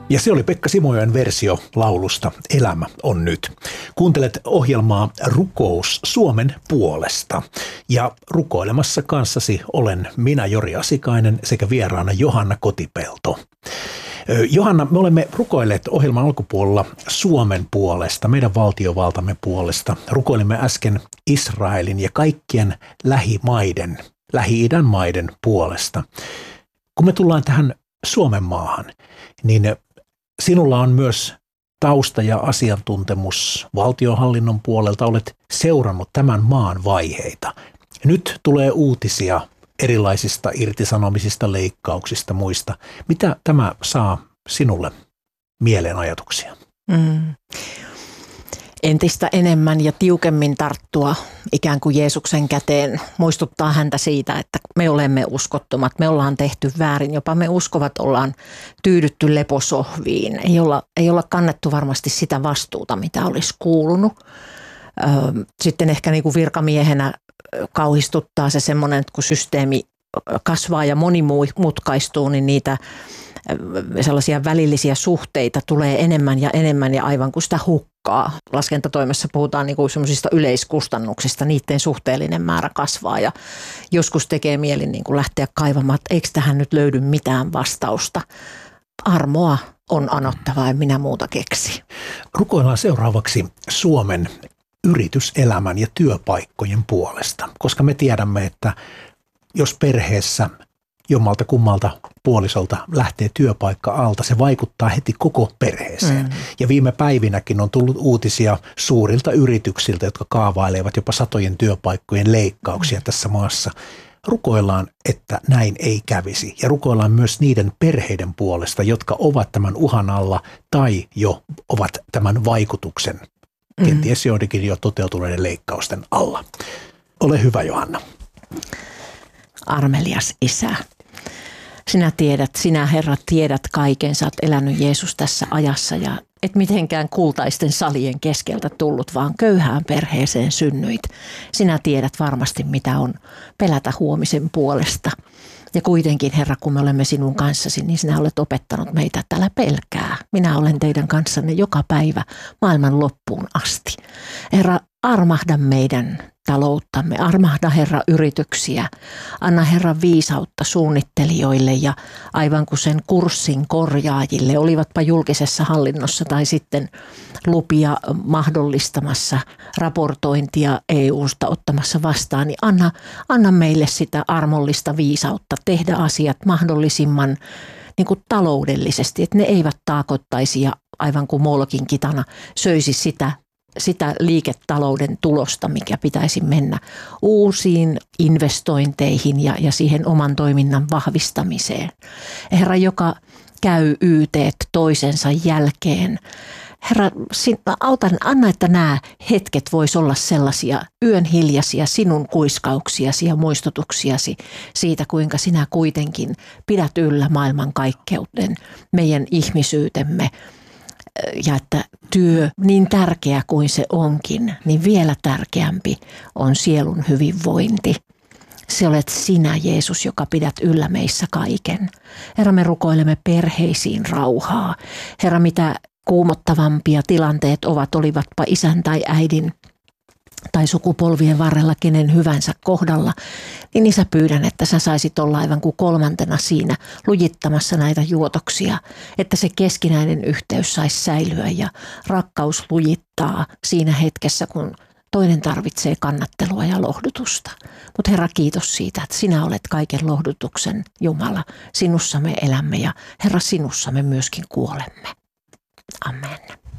Ja se oli Pekka Simojoen versio laulusta Elämä on nyt. Kuuntelet ohjelmaa Rukous Suomen puolesta. Ja rukoilemassa kanssasi olen minä, Jori Asikainen, sekä vieraana Johanna Kotipelto. Johanna, me olemme rukoilleet ohjelman alkupuolella Suomen puolesta, meidän valtiovaltamme puolesta. Rukoilimme äsken Israelin ja kaikkien lähimaiden, Lähi-idän maiden puolesta. Kun me tullaan tähän Suomen maahan, niin sinulla on myös tausta ja asiantuntemus valtionhallinnon puolelta. Olet seurannut tämän maan vaiheita. Nyt tulee uutisia erilaisista irtisanomisista, leikkauksista, muista. Mitä tämä saa sinulle mieleen ajatuksia? Entistä enemmän ja tiukemmin tarttua ikään kuin Jeesuksen käteen, muistuttaa häntä siitä, että me olemme uskottomat, me ollaan tehty väärin, jopa me uskovat ollaan tyydytty leposohviin. Ei olla kannettu varmasti sitä vastuuta, mitä olisi kuulunut. Sitten ehkä niin kuin virkamiehenä kauhistuttaa se semmoinen, että kun systeemi kasvaa ja monimutkaistuu, niin niitä sellaisia välillisiä suhteita tulee enemmän ja aivan kuin sitä hukkaa. Laskentatoimessa puhutaan niin kuin semmoisista yleiskustannuksista, niiden suhteellinen määrä kasvaa ja joskus tekee mieli niin kuin lähteä kaivamaan, että eikö tähän nyt löydy mitään vastausta. Armoa on anottava, en minä muuta keksi. Rukoillaan seuraavaksi Suomen yrityselämän ja työpaikkojen puolesta, koska me tiedämme, että jos perheessä jommalta kummalta puolisolta lähtee työpaikka alta, se vaikuttaa heti koko perheeseen. Ja viime päivinäkin on tullut uutisia suurilta yrityksiltä, jotka kaavailevat jopa satojen työpaikkojen leikkauksia tässä maassa. Rukoillaan, että näin ei kävisi, ja rukoillaan myös niiden perheiden puolesta, jotka ovat tämän uhan alla tai jo ovat tämän vaikutuksen, kenties joidenkin jo toteutuneiden leikkausten alla. Ole hyvä, Johanna. Armelias Isä, sinä Herra tiedät kaiken, sä oot elänyt Jeesus tässä ajassa ja et mitenkään kultaisten salien keskeltä tullut, vaan köyhään perheeseen synnyit. Sinä tiedät varmasti, mitä on pelätä huomisen puolesta. Ja kuitenkin, Herra, kun me olemme sinun kanssasi, niin sinä olet opettanut meitä, että älä pelkää. Minä olen teidän kanssanne joka päivä maailman loppuun asti. Herra, armahda meidän talouttamme, armahda Herra yrityksiä, anna Herra viisautta suunnittelijoille ja aivan kuin sen kurssin korjaajille, olivatpa julkisessa hallinnossa tai sitten lupia mahdollistamassa, raportointia EU:sta ottamassa vastaan, niin anna meille sitä armollista viisautta tehdä asiat mahdollisimman niin kuin taloudellisesti, että ne eivät taakottaisi ja aivan kuin Molkin kitana söisi sitä liiketalouden tulosta, mikä pitäisi mennä uusiin investointeihin ja siihen oman toiminnan vahvistamiseen. Herra, joka käy yteet toisensa jälkeen. Herra, anna, että nämä hetket vois olla sellaisia yön hiljaisia sinun kuiskauksiasi ja muistutuksiasi siitä, kuinka sinä kuitenkin pidät yllä maailmankaikkeuden, meidän ihmisyytemme. Ja että työ, niin tärkeä kuin se onkin, niin vielä tärkeämpi on sielun hyvinvointi. Se olet sinä, Jeesus, joka pidät yllä meissä kaiken. Herra, me rukoilemme perheisiin rauhaa. Herra, mitä kuumottavampia tilanteet olivatpa isän tai äidin tai sukupolvien varrella kenen hyvänsä kohdalla, niin Isä, pyydän, että sä saisit olla aivan kuin kolmantena siinä lujittamassa näitä juotoksia, että se keskinäinen yhteys saisi säilyä ja rakkaus lujittaa siinä hetkessä, kun toinen tarvitsee kannattelua ja lohdutusta. Mutta Herra, kiitos siitä, että sinä olet kaiken lohdutuksen Jumala. Sinussa me elämme ja Herra, sinussa me myöskin kuolemme. Amen.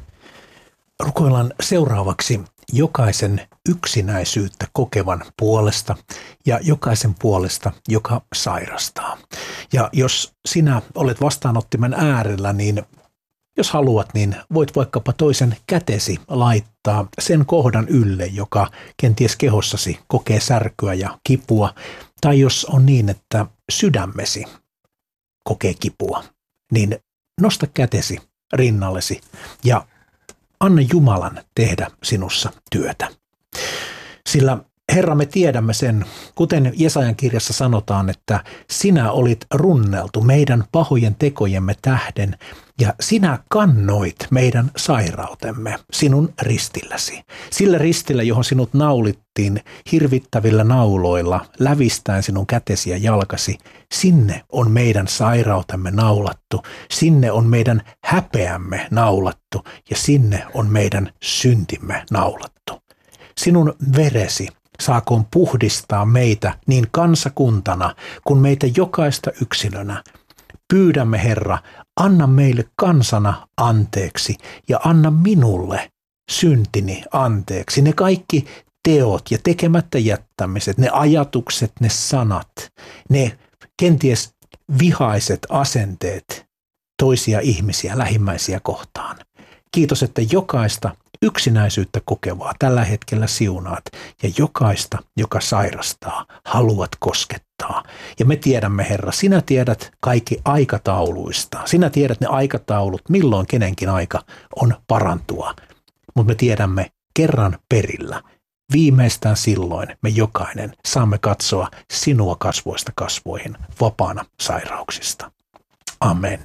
Rukoillaan seuraavaksi jokaisen yksinäisyyttä kokevan puolesta ja jokaisen puolesta, joka sairastaa. Ja jos sinä olet vastaanottimen äärellä, niin jos haluat, niin voit vaikkapa toisen kätesi laittaa sen kohdan ylle, joka kenties kehossasi kokee särkyä ja kipua. Tai jos on niin, että sydämesi kokee kipua, niin nosta kätesi rinnallesi ja anna Jumalan tehdä sinussa työtä. Sillä Herra, me tiedämme sen, kuten Jesajan kirjassa sanotaan, että sinä olit runneltu meidän pahojen tekojemme tähden ja sinä kannoit meidän sairautemme sinun ristilläsi. Sillä ristillä, johon sinut naulittiin hirvittävillä nauloilla, lävistäen sinun kätesi ja jalkasi, sinne on meidän sairautemme naulattu, sinne on meidän häpeämme naulattu ja sinne on meidän syntimme naulattu. Sinun veresi saakoon puhdistaa meitä niin kansakuntana kuin meitä jokaista yksilönä. Pyydämme, Herra, anna meille kansana anteeksi ja anna minulle syntini anteeksi. Ne kaikki teot ja tekemättä jättämiset, ne ajatukset, ne sanat, ne kenties vihaiset asenteet toisia ihmisiä, lähimmäisiä kohtaan. Kiitos, että jokaista yksinäisyyttä kokevaa tällä hetkellä siunaat ja jokaista, joka sairastaa, haluat koskettaa. Ja me tiedämme, Herra, sinä tiedät kaikki aikatauluista. Sinä tiedät ne aikataulut, milloin kenenkin aika on parantua. Mutta me tiedämme kerran perillä. Viimeistään silloin me jokainen saamme katsoa sinua kasvoista kasvoihin vapaana sairauksista. Amen.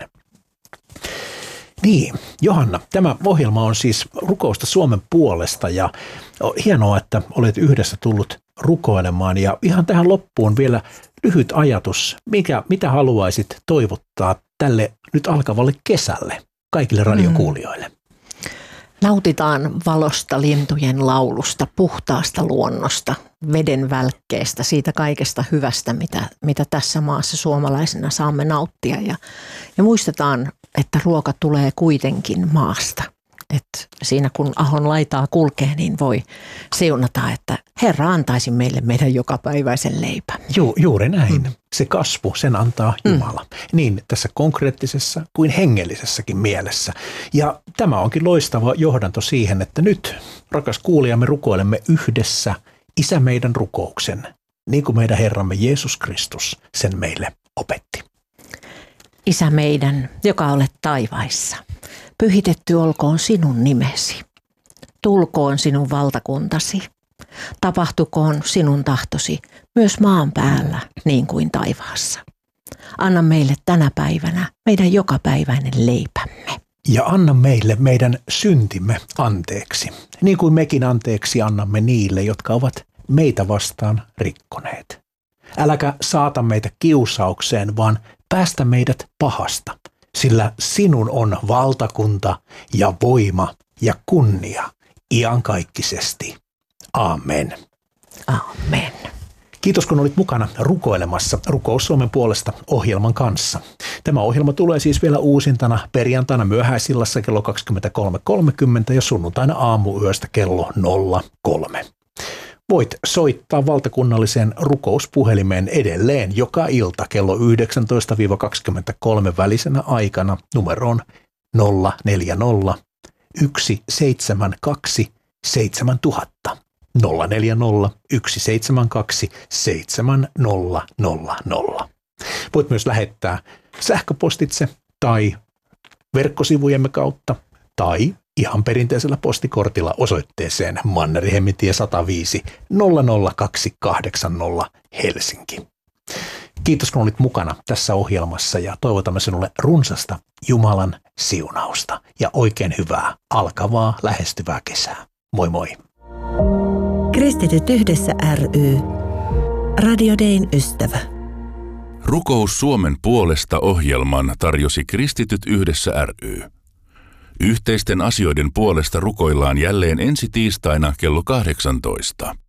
Niin, Johanna, tämä ohjelma on siis rukousta Suomen puolesta ja hienoa, että olet yhdessä tullut rukoilemaan. Ja ihan tähän loppuun vielä lyhyt ajatus, mitä haluaisit toivottaa tälle nyt alkavalle kesälle kaikille radiokuulijoille? Nautitaan valosta, lintujen laulusta, puhtaasta luonnosta, veden välkkeestä, siitä kaikesta hyvästä, mitä tässä maassa suomalaisena saamme nauttia. Ja muistetaan, että ruoka tulee kuitenkin maasta. Et siinä kun ahon laitaa kulkee, niin voi siunata, että Herra antaisi meille meidän jokapäiväisen leipämme. Juuri näin. Se kasvu, sen antaa Jumala. Niin tässä konkreettisessa kuin hengellisessäkin mielessä. Ja tämä onkin loistava johdanto siihen, että nyt, rakas kuulija, me rukoilemme yhdessä Isä meidän rukouksen, niin kuin meidän Herramme Jeesus Kristus sen meille opetti. Isä meidän, joka olet taivaissa, pyhitetty olkoon sinun nimesi. Tulkoon sinun valtakuntasi. Tapahtukoon sinun tahtosi myös maan päällä niin kuin taivaassa. Anna meille tänä päivänä meidän jokapäiväinen leipämme. Ja anna meille meidän syntimme anteeksi, niin kuin mekin anteeksi annamme niille, jotka ovat meitä vastaan rikkoneet. Äläkä saata meitä kiusaukseen, vaan päästä meidät pahasta, sillä sinun on valtakunta ja voima ja kunnia iankaikkisesti. Amen. Amen. Kiitos, kun olit mukana rukoilemassa Rukous Suomen puolesta -ohjelman kanssa. Tämä ohjelma tulee siis vielä uusintana perjantaina myöhäisillassa kello 23.30 ja sunnuntaina aamuyöstä kello 03. Voit soittaa valtakunnalliseen rukouspuhelimeen edelleen joka ilta kello 19-23 välisenä aikana numeroon 040 172 7000. 040 172 7000. Voit myös lähettää sähköpostitse tai verkkosivujemme kautta tai ihan perinteisellä postikortilla osoitteeseen Mannerheimintie 105 00280 Helsinki. Kiitos, kun olit mukana tässä ohjelmassa ja toivotamme sinulle runsasta Jumalan siunausta ja oikein hyvää alkavaa lähestyvää kesää. Moi moi! Kristityt yhdessä ry. Radio Dayn ystävä. Rukous Suomen puolesta -ohjelman tarjosi Kristityt yhdessä ry. Yhteisten asioiden puolesta rukoillaan jälleen ensi tiistaina kello 18.